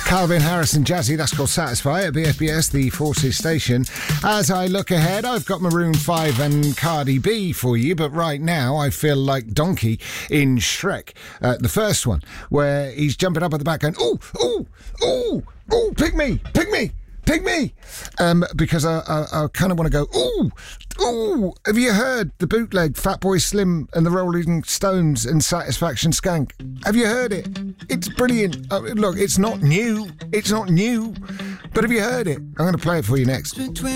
Calvin Harris and Jazzy, that's called Satisfy at BFBS, the Forces station. As I look ahead, I've got Maroon 5 and Cardi B for you, but right now I feel like Donkey in Shrek, the first one, where he's jumping up at the back going, ooh, ooh, ooh, ooh, pick me, pick me. Pick me! Because I kind of want to go, ooh, ooh. Have you heard the bootleg Fatboy Slim and the Rolling Stones and Satisfaction Skank? Have you heard it? It's brilliant. Look, it's not new. It's not new. But have you heard it? I'm going to play it for you next.